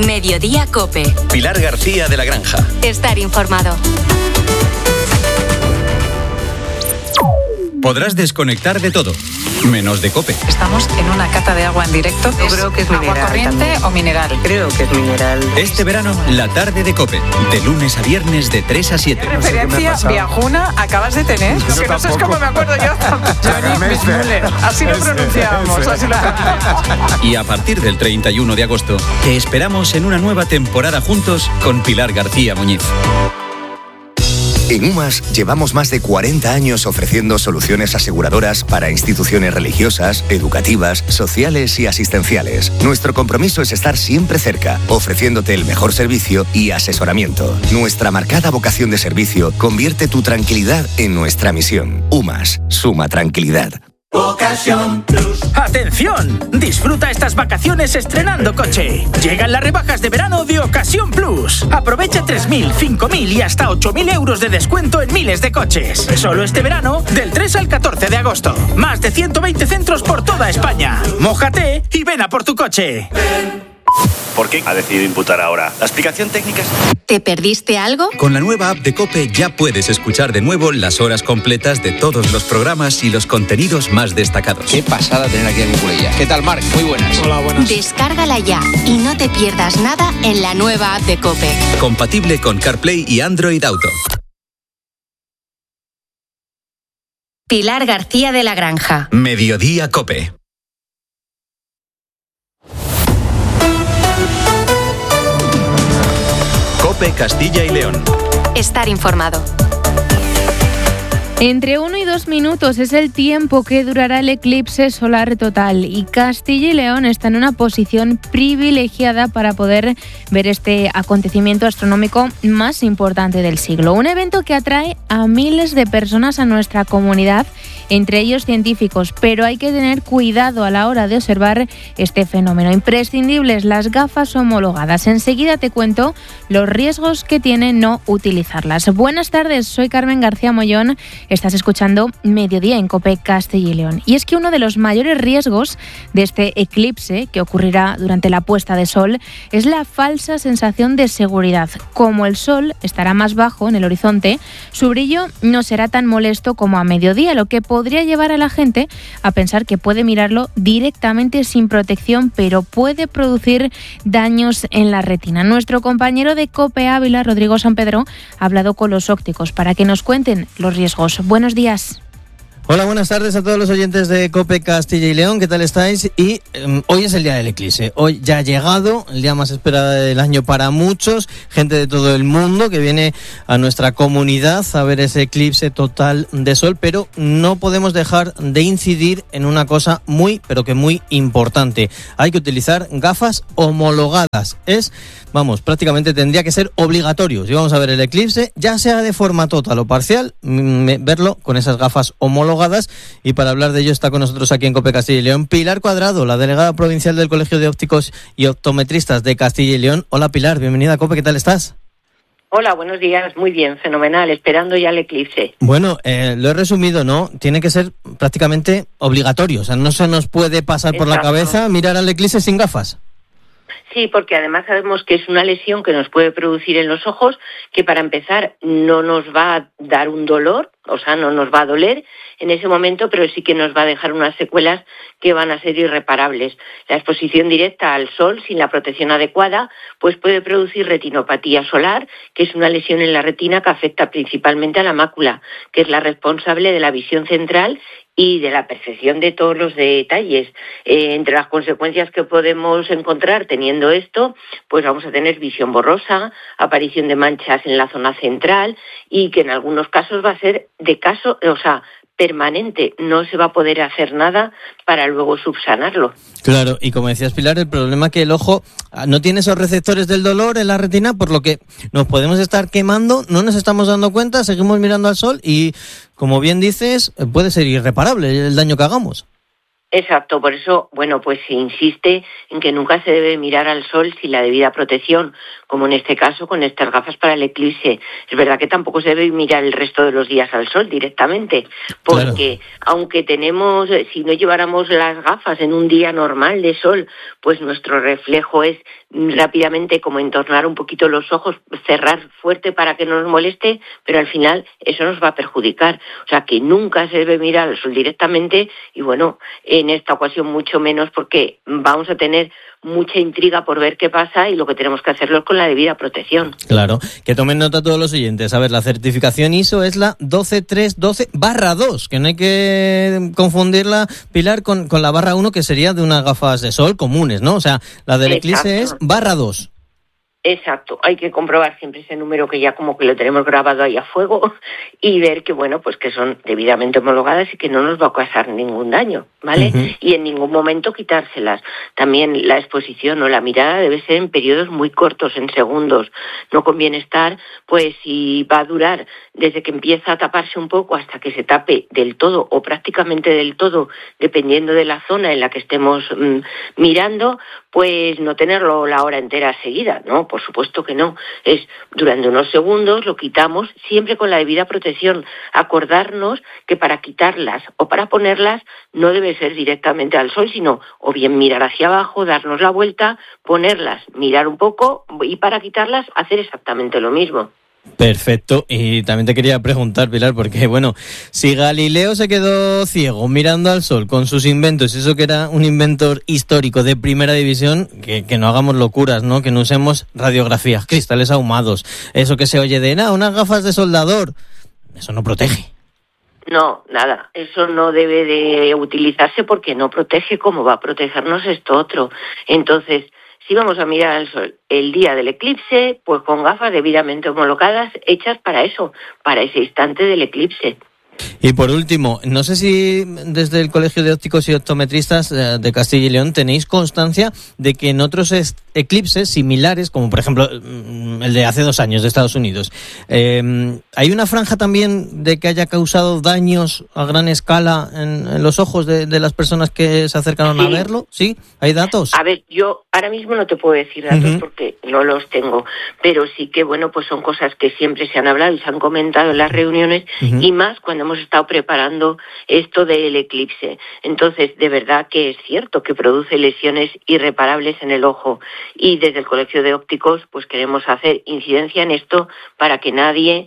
Mediodía COPE. Pilar García de la Granja. Estar informado. Podrás desconectar de todo, menos de COPE. Estamos en una cata de agua en directo. Yo creo que es agua mineral corriente también. o mineral. Creo que es mineral. Este verano, la tarde de COPE. De lunes a viernes de 3 a 7. ¿Qué referencia viajuna acabas de tener? Lo que no sé es cómo me acuerdo yo. Johnny Bismuller. Así lo pronunciamos. Así lo... Y a partir del 31 de agosto, te esperamos en una nueva temporada juntos con Pilar García Muñiz. En UMAS llevamos más de 40 años ofreciendo soluciones aseguradoras para instituciones religiosas, educativas, sociales y asistenciales. Nuestro compromiso es estar siempre cerca, ofreciéndote el mejor servicio y asesoramiento. Nuestra marcada vocación de servicio convierte tu tranquilidad en nuestra misión. UMAS, suma tranquilidad. Ocasión Plus. ¡Atención! Disfruta estas vacaciones estrenando coche. Llegan las rebajas de verano de Ocasión Plus. Aprovecha 3.000, 5.000 y hasta 8.000 euros de descuento en miles de coches. Solo este verano, del 3 al 14 de agosto. Más de 120 centros por toda España. Mójate y ven a por tu coche. ¿Por qué ha decidido imputar ahora? ¿La explicación técnica es...? ¿Te perdiste algo? Con la nueva app de COPE ya puedes escuchar de nuevo las horas completas de todos los programas y los contenidos más destacados. Qué pasada tener aquí a Nicolella. ¿Qué tal, Marc? Muy buenas. Hola, buenas. Descárgala ya y no te pierdas nada en la nueva app de COPE. Compatible con CarPlay y Android Auto. Pilar García de la Granja. Mediodía COPE. COPE Castilla y León. Estar informado. Entre 1 y 2 minutos es el tiempo que durará el eclipse solar total y Castilla y León está en una posición privilegiada para poder ver este acontecimiento astronómico más importante del siglo. Un evento que atrae a miles de personas a nuestra comunidad, entre ellos científicos, pero hay que tener cuidado a la hora de observar este fenómeno. Imprescindibles las gafas homologadas. Enseguida te cuento los riesgos que tiene no utilizarlas. Buenas tardes, soy Carmen García Mollón. Estás escuchando Mediodía en COPE Castilla y León. Y es que uno de los mayores riesgos de este eclipse, que ocurrirá durante la puesta de sol, es la falsa sensación de seguridad. Como el sol estará más bajo en el horizonte, su brillo no será tan molesto como a mediodía, lo que podría llevar a la gente a pensar que puede mirarlo directamente sin protección, pero puede producir daños en la retina. Nuestro compañero de COPE Ávila, Rodrigo San Pedro, ha hablado con los ópticos para que nos cuenten los riesgos. Buenos días. Hola, buenas tardes a todos los oyentes de COPE Castilla y León, ¿qué tal estáis? Y hoy es el día del eclipse, hoy ya ha llegado, el día más esperado del año para muchos, gente de todo el mundo que viene a nuestra comunidad a ver ese eclipse total de sol, pero no podemos dejar de incidir en una cosa muy, pero que muy importante. Hay que utilizar gafas homologadas, prácticamente tendría que ser obligatorio. Si vamos a ver el eclipse, ya sea de forma total o parcial, verlo con esas gafas homologadas. Y para hablar de ello está con nosotros aquí en COPE Castilla y León Pilar Cuadrado, la delegada provincial del Colegio de Ópticos y Optometristas de Castilla y León. Hola Pilar, bienvenida a COPE, ¿qué tal estás? Hola, buenos días, muy bien, fenomenal, esperando ya el eclipse. Bueno, lo he resumido, ¿no? Tiene que ser prácticamente obligatorio, o sea, no se nos puede pasar por la cabeza mirar al eclipse sin gafas. Sí, porque además sabemos que es una lesión que nos puede producir en los ojos, que para empezar no nos va a dar un dolor, o sea, no nos va a doler en ese momento, pero sí que nos va a dejar unas secuelas que van a ser irreparables. La exposición directa al sol sin la protección adecuada pues puede producir retinopatía solar, que es una lesión en la retina que afecta principalmente a la mácula, que es la responsable de la visión central y de la percepción de todos los detalles. Entre las consecuencias que podemos encontrar teniendo esto, pues vamos a tener visión borrosa, aparición de manchas en la zona central y que en algunos casos va a ser permanente, no se va a poder hacer nada para luego subsanarlo. Claro, y como decías Pilar, el problema es que el ojo no tiene esos receptores del dolor en la retina, por lo que nos podemos estar quemando, no nos estamos dando cuenta, seguimos mirando al sol y, como bien dices, puede ser irreparable el daño que hagamos. Exacto, por eso, bueno, pues se insiste en que nunca se debe mirar al sol sin la debida protección, como en este caso con estas gafas para el eclipse. Es verdad que tampoco se debe mirar el resto de los días al sol directamente, porque aunque tenemos, si no lleváramos las gafas en un día normal de sol, pues nuestro reflejo es rápidamente como entornar un poquito los ojos, cerrar fuerte para que no nos moleste, pero al final eso nos va a perjudicar. O sea que nunca se debe mirar al sol directamente y bueno, en esta ocasión mucho menos porque vamos a tener mucha intriga por ver qué pasa y lo que tenemos que hacerlo es con la debida protección. Claro, que tomen nota todos los oyentes. A ver, la certificación ISO es la 12312/2, que no hay que confundirla, Pilar, con la /1, que sería de unas gafas de sol comunes, ¿no? O sea, la del eclipse es /2. Exacto, hay que comprobar siempre ese número que ya como que lo tenemos grabado ahí a fuego y ver que bueno, pues que son debidamente homologadas y que no nos va a causar ningún daño, ¿vale? Uh-huh. Y en ningún momento quitárselas. También la exposición o la mirada debe ser en periodos muy cortos, en segundos. No conviene estar, pues si va a durar desde que empieza a taparse un poco hasta que se tape del todo o prácticamente del todo, dependiendo de la zona en la que estemos mirando, pues no tenerlo la hora entera seguida, ¿no? Por supuesto que no. Es durante unos segundos, lo quitamos, siempre con la debida protección. Acordarnos que para quitarlas o para ponerlas no debe ser directamente al sol, sino o bien mirar hacia abajo, darnos la vuelta, ponerlas, mirar un poco y para quitarlas hacer exactamente lo mismo. Perfecto, y también te quería preguntar, Pilar, porque bueno, si Galileo se quedó ciego mirando al sol con sus inventos, eso que era un inventor histórico de primera división, que no hagamos locuras, ¿no? Que no usemos radiografías, cristales ahumados, eso que se oye de unas gafas de soldador, eso no protege. No, nada, eso no debe de utilizarse porque no protege como va a protegernos esto otro. Entonces, si vamos a mirar al sol el día del eclipse, pues con gafas debidamente homologadas, hechas para eso, para ese instante del eclipse. Y por último, no sé si desde el Colegio de Ópticos y Optometristas de Castilla y León tenéis constancia de que en otros eclipses similares, como por ejemplo el de hace 2 años de Estados Unidos, ¿hay una franja también de que haya causado daños a gran escala en los ojos de las personas que se acercaron a verlo? ¿Sí? ¿Hay datos? A ver, yo ahora mismo no te puedo decir datos porque no los tengo, pero sí que, bueno, pues son cosas que siempre se han hablado y se han comentado en las reuniones y más cuando hemos estado preparando esto del eclipse. Entonces, de verdad que es cierto que produce lesiones irreparables en el ojo y desde el Colegio de Ópticos pues queremos hacer incidencia en esto para que nadie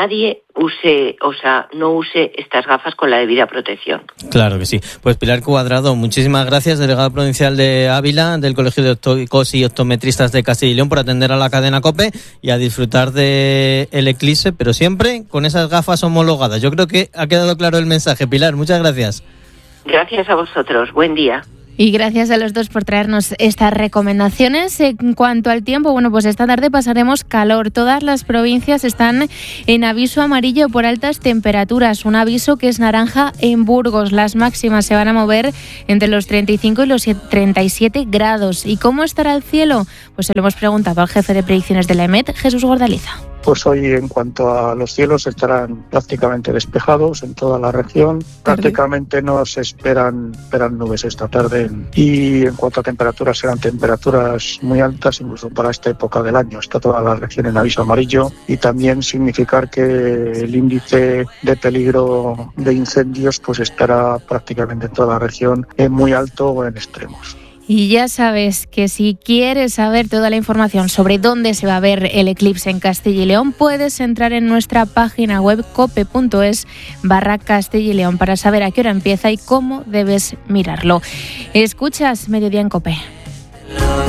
use, o sea, no use estas gafas con la debida protección. Claro que sí. Pues Pilar Cuadrado, muchísimas gracias, delegada provincial de Ávila, del Colegio de Ópticos y Optometristas de Castilla y León, por atender a la cadena COPE y a disfrutar del eclipse, pero siempre con esas gafas homologadas. Yo creo que ha quedado claro el mensaje. Pilar, muchas gracias. Gracias a vosotros. Buen día. Y gracias a los dos por traernos estas recomendaciones. En cuanto al tiempo, bueno, pues esta tarde pasaremos calor. Todas las provincias están en aviso amarillo por altas temperaturas. Un aviso que es naranja en Burgos. Las máximas se van a mover entre los 35 y los 37 grados. ¿Y cómo estará el cielo? Pues se lo hemos preguntado al jefe de predicciones de la EMET, Jesús Gordaliza. Pues hoy, en cuanto a los cielos, estarán prácticamente despejados en toda la región. Prácticamente no se esperan nubes esta tarde. Y en cuanto a temperaturas, serán temperaturas muy altas, incluso para esta época del año. Está toda la región en aviso amarillo y también significar que el índice de peligro de incendios pues estará prácticamente en toda la región muy alto o en extremos. Y ya sabes que si quieres saber toda la información sobre dónde se va a ver el eclipse en Castilla y León, puedes entrar en nuestra página web cope.es/Castilla y León para saber a qué hora empieza y cómo debes mirarlo. Escuchas Mediodía en COPE.